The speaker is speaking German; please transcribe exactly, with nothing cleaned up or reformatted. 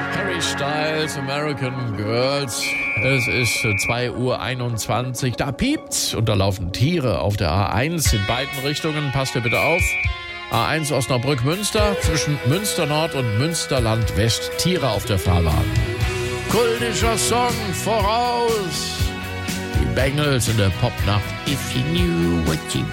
Harry Styles, American Girls. Es ist zwei Uhr einundzwanzig. Da piept's und da laufen Tiere auf der A eins in beiden Richtungen. Passt ihr bitte auf. A eins Osnabrück-Münster, zwischen Münster Nord und Münsterland West. Tiere auf der Fahrbahn. Kultischer Song voraus. Die Bengals in der Popnacht. If you knew what you